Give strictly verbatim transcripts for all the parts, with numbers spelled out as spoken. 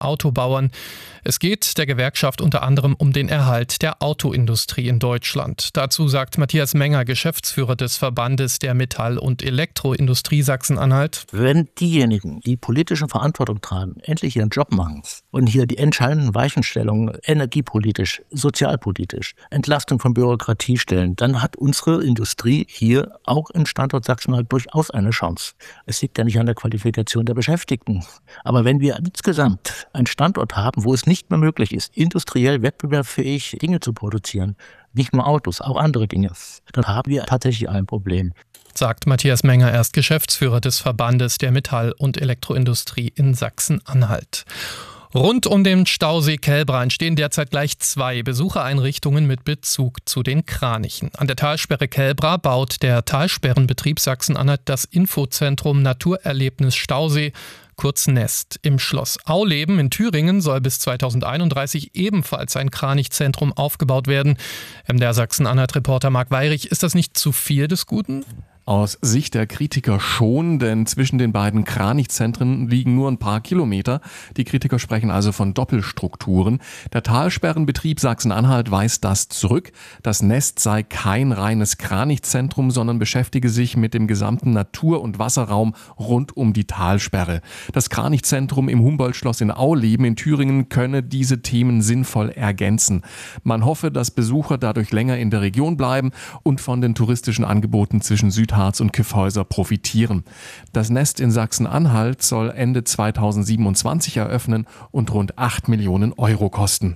Autobauern. Es geht der Gewerkschaft unter anderem um den Erhalt der Autoindustrie in Deutschland. Dazu sagt Matthias Menger, Geschäftsführer des Verbandes der Metall- und Elektroindustrie Sachsen-Anhalt: Wenn diejenigen, die politische Verantwortung tragen, endlich ihren Job machen und hier die entscheidenden Weichenstellungen energiepolitisch, sozialpolitisch, Entlastung von Bürokratie stellen, dann hat unsere Industrie hier auch im Standort Sachsen-Anhalt durchaus eine Chance. Es liegt ja nicht an der Qualifikation der Beschäftigten. Aber wenn wir insgesamt einen Standort haben, wo es nicht mehr möglich ist, industriell wettbewerbsfähig Dinge zu produzieren, nicht nur Autos, auch andere Dinge, dann haben wir tatsächlich ein Problem. Sagt Matthias Menger, er ist Geschäftsführer des Verbandes der Metall- und Elektroindustrie in Sachsen-Anhalt. Rund um den Stausee Kelbra entstehen derzeit gleich zwei Besuchereinrichtungen mit Bezug zu den Kranichen. An der Talsperre Kelbra baut der Talsperrenbetrieb Sachsen-Anhalt das Infozentrum Naturerlebnis Stausee, kurz Nest. Im Schloss Auleben in Thüringen soll bis zweitausendeinunddreißig ebenfalls ein Kranichzentrum aufgebaut werden. Der Sachsen-Anhalt-Reporter Marc Weyrich, ist das nicht zu viel des Guten? Aus Sicht der Kritiker schon, denn zwischen den beiden Kranichzentren liegen nur ein paar Kilometer. Die Kritiker sprechen also von Doppelstrukturen. Der Talsperrenbetrieb Sachsen-Anhalt weist das zurück. Das Nest sei kein reines Kranichzentrum, sondern beschäftige sich mit dem gesamten Natur- und Wasserraum rund um die Talsperre. Das Kranichzentrum im Humboldt-Schloss in Auleben in Thüringen könne diese Themen sinnvoll ergänzen. Man hoffe, dass Besucher dadurch länger in der Region bleiben und von den touristischen Angeboten zwischen Süd Harz und Kyffhäuser profitieren. Das Nest in Sachsen-Anhalt soll Ende zweitausendsiebenundzwanzig eröffnen und rund acht Millionen Euro kosten.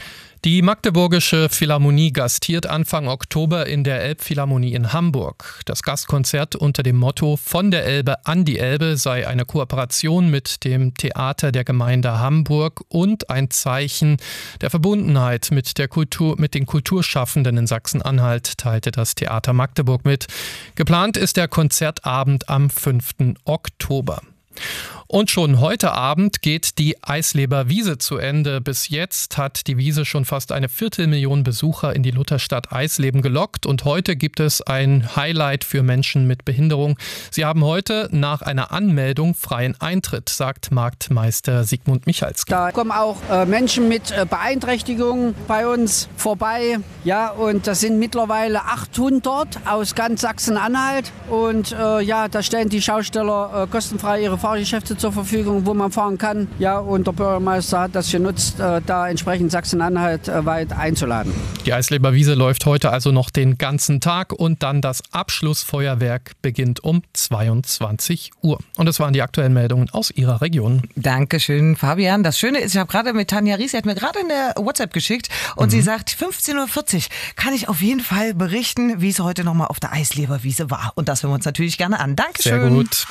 Die Magdeburgische Philharmonie gastiert Anfang Oktober in der Elbphilharmonie in Hamburg. Das Gastkonzert unter dem Motto »Von der Elbe an die Elbe« sei eine Kooperation mit dem Theater der Gemeinde Hamburg und ein Zeichen der Verbundenheit mit der Kultur, mit den Kulturschaffenden in Sachsen-Anhalt, teilte das Theater Magdeburg mit. Geplant ist der Konzertabend am fünften Oktober. Und schon heute Abend geht die Eisleber Wiese zu Ende. Bis jetzt hat die Wiese schon fast eine Viertelmillion Besucher in die Lutherstadt Eisleben gelockt. Und heute gibt es ein Highlight für Menschen mit Behinderung. Sie haben heute nach einer Anmeldung freien Eintritt, sagt Marktmeister Sigmund Michalski. Da kommen auch äh, Menschen mit äh, Beeinträchtigungen bei uns vorbei. Ja, und das sind mittlerweile achthundert aus ganz Sachsen-Anhalt. Und äh, ja, da stellen die Schausteller äh, kostenfrei ihre Fahrgeschäfte zur Verfügung, wo man fahren kann. Ja, und der Bürgermeister hat das genutzt, äh, da entsprechend Sachsen-Anhalt äh, weit einzuladen. Die Eisleber Wiese läuft heute also noch den ganzen Tag und dann das Abschlussfeuerwerk beginnt um zweiundzwanzig Uhr. Und das waren die aktuellen Meldungen aus Ihrer Region. Dankeschön, Fabian. Das Schöne ist, ich habe gerade mit Tanja Ries, sie hat mir gerade eine WhatsApp geschickt und mhm. sie sagt, fünfzehn Uhr vierzig kann ich auf jeden Fall berichten, wie es heute nochmal auf der Eisleber Wiese war. Und das hören wir uns natürlich gerne an. Dankeschön. Sehr gut.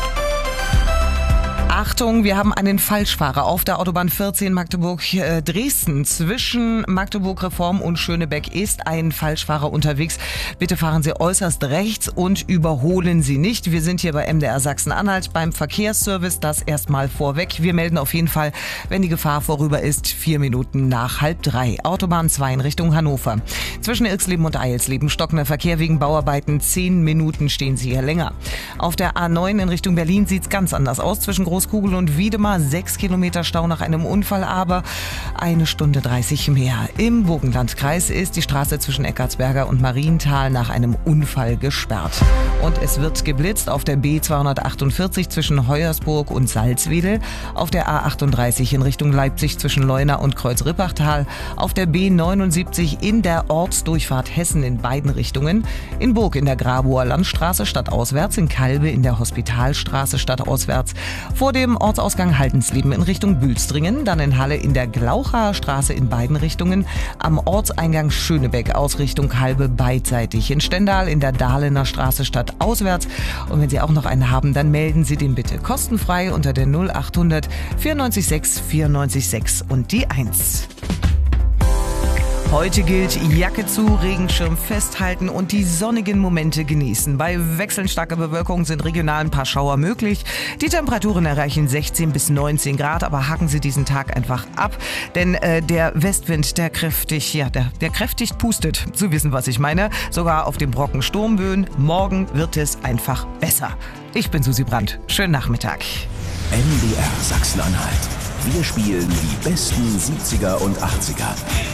Achtung, wir haben einen Falschfahrer auf der Autobahn vierzehn Magdeburg-Dresden. Zwischen Magdeburg-Reform und Schönebeck ist ein Falschfahrer unterwegs. Bitte fahren Sie äußerst rechts und überholen Sie nicht. Wir sind hier bei M D R Sachsen-Anhalt beim Verkehrsservice. Das erstmal vorweg. Wir melden auf jeden Fall, wenn die Gefahr vorüber ist, vier Minuten nach halb drei. Autobahn zwei in Richtung Hannover. Zwischen Ilksleben und Eilsleben stockender Verkehr wegen Bauarbeiten. Zehn Minuten stehen Sie hier länger. Auf der A neun in Richtung Berlin sieht es ganz anders aus. Zwischen Groß Kugel und Wiedemar, sechs Kilometer Stau nach einem Unfall, aber eine Stunde dreißig mehr. Im Burgenlandkreis ist die Straße zwischen Eckartsberger und Marienthal nach einem Unfall gesperrt. Und es wird geblitzt auf der B zweihundertachtundvierzig zwischen Heuersburg und Salzwedel, auf der A achtunddreißig in Richtung Leipzig zwischen Leuna und Kreuz-Rippachtal, auf der B neunundsiebzig in der Ortsdurchfahrt Hessen in beiden Richtungen, in Burg in der Grabower Landstraße stadtauswärts, in Kalbe in der Hospitalstraße stadtauswärts, vor dem Ortsausgang Haldensleben in Richtung Bülstringen, dann in Halle in der Glauchaer Straße in beiden Richtungen, am Ortseingang Schönebeck aus Richtung Kalbe beidseitig, in Stendal in der Dahlener Straße stadtauswärts. Und wenn Sie auch noch einen haben, dann melden Sie den bitte kostenfrei unter der null achthundert vierundneunzig sechs vierundneunzig sechs und die eins. Heute gilt Jacke zu, Regenschirm festhalten und die sonnigen Momente genießen. Bei wechselnd starker Bewölkung sind regional ein paar Schauer möglich. Die Temperaturen erreichen sechzehn bis neunzehn Grad, aber hacken Sie diesen Tag einfach ab. Denn äh, der Westwind, der kräftig, ja, der, der kräftig pustet. Sie wissen, was ich meine. Sogar auf dem Brocken Sturmböen. Morgen wird es einfach besser. Ich bin Susi Brandt. Schönen Nachmittag. M D R Sachsen-Anhalt. Wir spielen die besten siebziger und achtziger.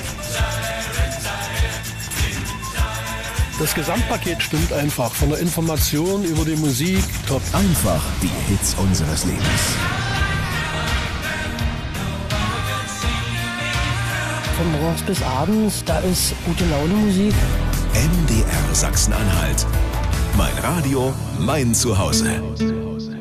Das Gesamtpaket stimmt einfach. Von der Information über die Musik, top. Einfach die Hits unseres Lebens. Von morgens bis abends, da ist gute Laune Musik. M D R Sachsen-Anhalt. Mein Radio, mein Zuhause.